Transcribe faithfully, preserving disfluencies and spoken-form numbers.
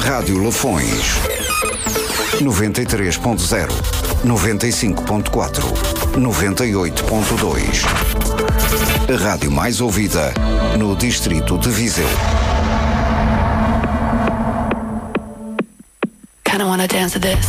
Rádio Lafões. noventa e três ponto zero, noventa e cinco ponto quatro, noventa e oito ponto dois. A rádio mais ouvida no distrito de Viseu. Kinda wanna dance to this.